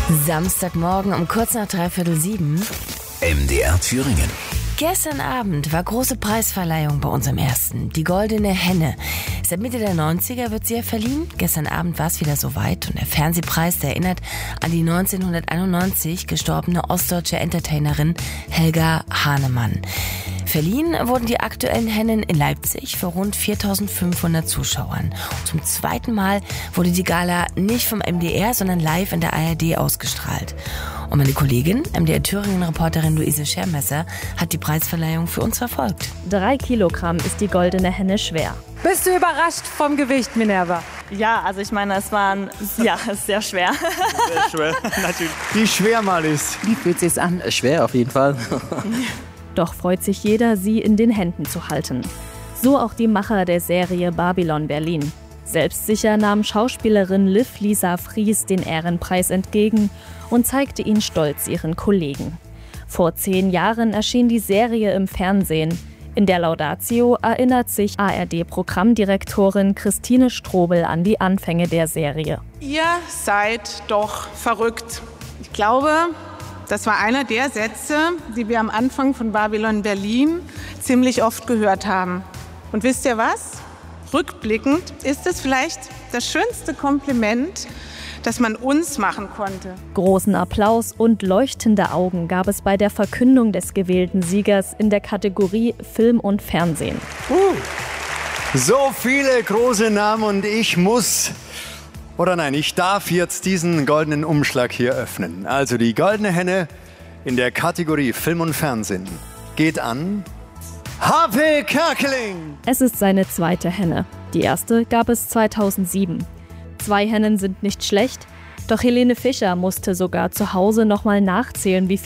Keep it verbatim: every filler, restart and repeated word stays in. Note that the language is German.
Samstagmorgen um kurz nach dreiviertel sieben. M D R Thüringen. Gestern Abend war große Preisverleihung bei uns im Ersten. Die Goldene Henne. Seit Mitte der neunziger wird sie ja verliehen. Gestern Abend war es wieder soweit und der Fernsehpreis, der erinnert an die neunzehnhunderteinundneunzig gestorbene ostdeutsche Entertainerin Helga Hahnemann. Verliehen wurden die aktuellen Hennen in Leipzig für rund viertausendfünfhundert Zuschauern. Zum zweiten Mal wurde die Gala nicht vom M D R, sondern live in der A R D ausgestrahlt. Und meine Kollegin, M D R Thüringen-Reporterin Luise Schermesser, hat die Preisverleihung für uns verfolgt. Drei Kilogramm ist die Goldene Henne schwer. Bist du überrascht vom Gewicht, Minerva? Ja, also ich meine, es war ja, sehr schwer. Sehr schwer, natürlich. Wie schwer mal ist. Wie fühlt sich's an? Schwer auf jeden Fall. Doch freut sich jeder, sie in den Händen zu halten. So auch die Macher der Serie Babylon Berlin. Selbstsicher nahm Schauspielerin Liv Lisa Fries den Ehrenpreis entgegen und zeigte ihn stolz ihren Kollegen. Vor zehn Jahren erschien die Serie im Fernsehen. In der Laudatio erinnert sich A R D-Programmdirektorin Christine Strobel an die Anfänge der Serie. Ihr seid doch verrückt. Ich glaube, das war einer der Sätze, die wir am Anfang von Babylon Berlin ziemlich oft gehört haben. Und wisst ihr was? Rückblickend ist es vielleicht das schönste Kompliment, das man uns machen konnte. Großen Applaus und leuchtende Augen gab es bei der Verkündung des gewählten Siegers in der Kategorie Film und Fernsehen. Uh, so viele große Namen und ich muss, oder nein, ich darf jetzt diesen goldenen Umschlag hier öffnen. Also die Goldene Henne in der Kategorie Film und Fernsehen geht an Harpe Kerkeling. Es ist seine zweite Henne. Die erste gab es zweitausendsieben. Zwei Hennen sind nicht schlecht, doch Helene Fischer musste sogar zu Hause nochmal nachzählen, wie